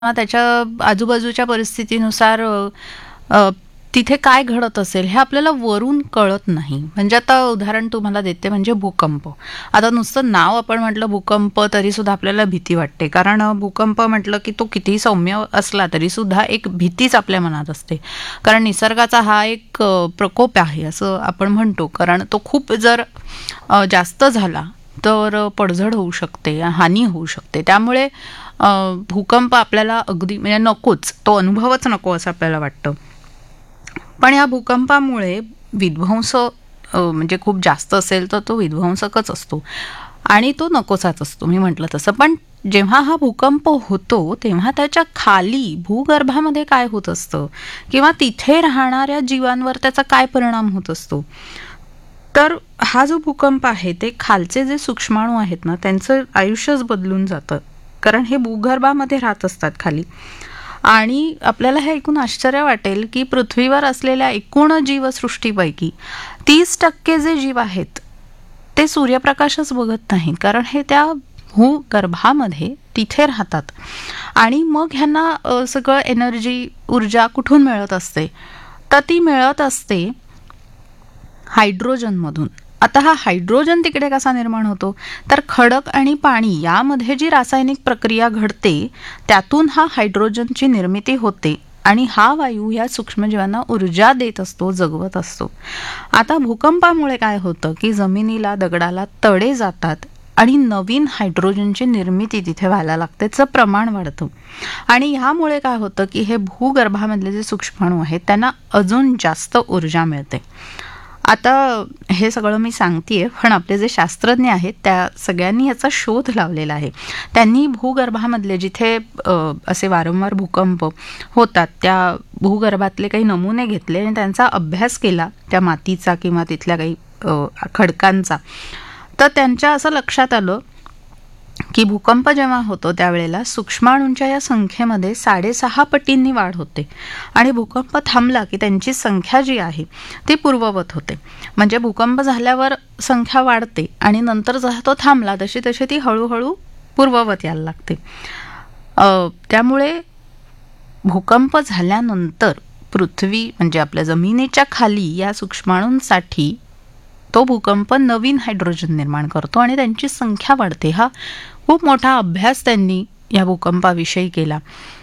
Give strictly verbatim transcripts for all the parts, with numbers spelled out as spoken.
किंवा त्याच्या आजूबाजूच्या परिस्थितीनुसार अ, अ, तिथे काय घडत असेल हे आपल्याला वरून कळत नाही. म्हणजे आता उदाहरण तुम्हाला देते, म्हणजे भूकंप. आता नुसतं नाव आपण म्हटलं भूकंप तरी सुद्धा आपल्याला भीती वाटते, कारण भूकंप म्हटलं की तो कितीही सौम्य असला तरी सुद्धा एक भीतीच आपल्या मनात असते. कारण निसर्गाचा हा एक अ, प्रकोप आहे असं आपण म्हणतो. कारण तो खूप जर अ, जास्त झाला तर पडझड होऊ शकते, हानी होऊ शकते. त्यामुळे अ, भूकंप आपल्याला अगदी म्हणजे नकोच, तो अनुभवच नको असं आपल्याला वाटतं. पण या भूकंपामुळे विध्वंस अ, म्हणजे खूप जास्त असेल तर तो विध्वंसकच असतो आणि तो नकोसाच असतो, मी म्हटलं तसं. पण जेव्हा हा भूकंप होतो तेव्हा त्याच्या खाली भूगर्भामध्ये काय होत असतं किंवा तिथे राहणाऱ्या जीवांवर त्याचा काय परिणाम होत असतो, तर हा जो भूकंप आहे ते खालचे जे सूक्ष्माणू आहेत ना त्यांचं आयुष्यच बदलून जातं. कारण हे भूगर्भामध्ये राहत असतात खाली. आणि आपल्याला हे ऐकून आश्चर्य वाटेल की पृथ्वीवर असलेल्या एकूण जीवसृष्टीपैकी तीस टक्के जे जीव आहेत ते सूर्यप्रकाशच बघत नाहीत, कारण हे त्या भूगर्भामध्ये तिथे राहतात. आणि मग ह्यांना अ, सगळं एनर्जी, ऊर्जा कुठून मिळत असते, तर ती मिळत असते हायड्रोजनमधून. आता हा हायड्रोजन तिकडे कसा निर्माण होतो, तर खडक आणि पाणी यामध्ये जी रासायनिक प्रक्रिया घडते त्यातून हा हायड्रोजनची निर्मिती होते आणि हा वायू या सूक्ष्मजीवांना ऊर्जा देत असतो, जगवत असतो. आता भूकंपामुळे काय होतं की जमिनीला, दगडाला तडे जातात आणि नवीन हायड्रोजनची निर्मिती तिथे व्हायला लागते, त्याचं प्रमाण वाढतं. आणि ह्यामुळे काय होतं की हे भूगर्भामधले जे सूक्ष्माणू आहेत त्यांना अजून जास्त ऊर्जा मिळते. आता हे सगळं मी सांगतेय, पण आपले जे शास्त्रज्ञ आहेत त्या सगळ्यांनी याचा शोध लावलेला आहे. त्यांनी भूगर्भामधले जिथे अ, असे वारंवार भूकंप होतात त्या भूगर्भातले काही नमुने घेतले आणि त्यांचा अभ्यास केला, त्या मातीचा किंवा तिथल्या काही अ, खडकांचा. तर त्यांच्या असं लक्षात आलं की भूकंप जेव्हा होतो त्यावेळेला सूक्ष्माणूंच्या या संख्येमध्ये साडेसहा पटींनी वाढ होते आणि भूकंप थांबला की त्यांची संख्या जी आहे ती पूर्ववत होते. म्हणजे भूकंप झाल्यावर संख्या वाढते आणि नंतर जसा तो थांबला तशी तशी ती हळूहळू पूर्ववत यायला लागते. अ, त्यामुळे भूकंप झाल्यानंतर पृथ्वी म्हणजे आपल्या जमिनीच्या खाली या सूक्ष्माणूंसाठी तो भूकंप नवीन हायड्रोजन निर्माण करतो आणि त्यांची संख्या वाढते. हा खूप मोठा अभ्यास त्यांनी या भूकंपाविषयी केला.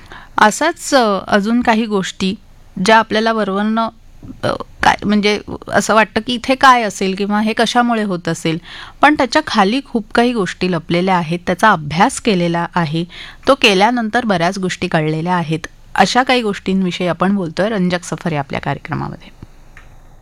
असाच अजून काही गोष्टी ज्या आपल्याला वरवरनं काय म्हणजे असं वाटतं की इथे काय असेल किंवा हे कशामुळे होत असेल, पण त्याच्या खाली खूप काही गोष्टी लपलेल्या आहेत. त्याचा अभ्यास केलेला आहे, तो केल्यानंतर बऱ्याच गोष्टी कळलेल्या आहेत. अशा काही गोष्टींविषयी आपण बोलतोय रंजक सफर या आपल्या कार्यक्रमामध्ये.